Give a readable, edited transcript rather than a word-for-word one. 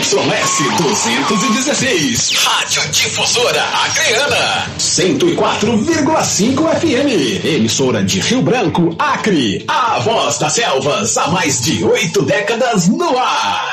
YS 216. Rádio Difusora Acreana. 104,5 FM. Emissora de Rio Branco, Acre. A voz das selvas há mais de 8 décadas no ar.